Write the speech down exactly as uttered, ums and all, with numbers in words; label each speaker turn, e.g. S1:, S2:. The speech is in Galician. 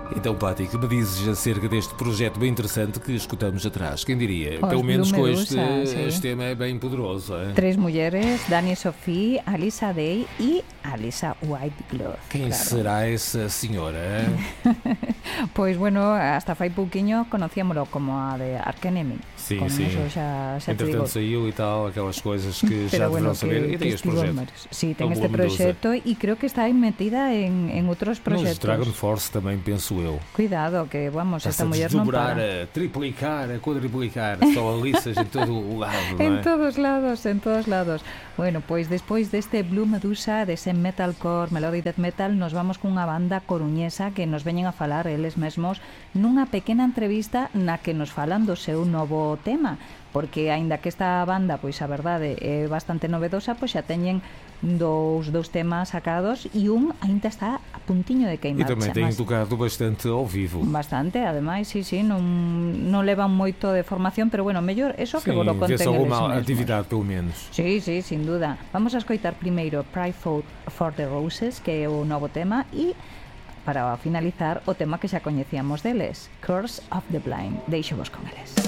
S1: Então, Pati, que me dizes acerca deste projeto bem interessante que escutamos atrás? Quem diria?
S2: Os
S1: Pelo menos
S2: Blue
S1: com
S2: Medusa,
S1: este,
S2: sí.
S1: este tema é bem poderoso. É?
S2: Tres mulleres, Dani Sophie, Alisa Day y Alisa Whiteglove.
S1: Quem
S2: claro.
S1: será essa senhora? É?
S2: Pois, bueno, hasta fai pouquiño conocíamolo como a de Arch Enemy.
S1: Sim,
S2: Con
S1: sim.
S2: eso xa, xa te digo.
S1: Entretanto saiu e tal, aquelas coisas que já
S2: Pero bueno,
S1: deverão saber.
S2: que,
S1: E
S2: que
S1: tem este
S2: estivo en
S1: projeto.
S2: varios. Sí, ten
S1: A
S2: este
S1: Blue Medusa.
S2: proxecto e creo que está aí metida en, en outros
S1: Nos
S2: proxectos.
S1: Dragon Force também, penso eu.
S2: Cuidado, que vamos,
S1: Está-se
S2: esta
S1: a
S2: muller non
S1: desdobrar,
S2: para.
S1: a triplicar, a quadriplicar. Só Alissas em todo o lado, não
S2: En
S1: é?
S2: todos lados, en todos lados. Bueno, pois despois deste Blue Medusa, dese metalcore, melody death metal, nos vamos cunha banda coruñesa que nos veñen a falar eles mesmos nunha pequena entrevista na que nos falan do seu novo tema, porque aínda que esta banda, pois a verdade, é bastante novedosa, pois xa teñen dous, dous temas sacados e un aínda está a puntiño de
S1: E
S2: queimar.
S1: também têm
S2: Chamas-
S1: tocado bastante ao vivo.
S2: Bastante, ademais, sí, sí, non, non levan moito de formación, pero bueno, mellor eso que
S1: Sim,
S2: vos lo conten
S1: vê-se
S2: eles
S1: alguma
S2: mesmos.
S1: atividade, pelo menos.
S2: Sí, sí, sin duda. Vamos a escoitar primeiro Pray for, for the Roses, que é o novo tema, e para finalizar o tema que xa coñecíamos deles, Curse of the Blind. Deixo vos con eles.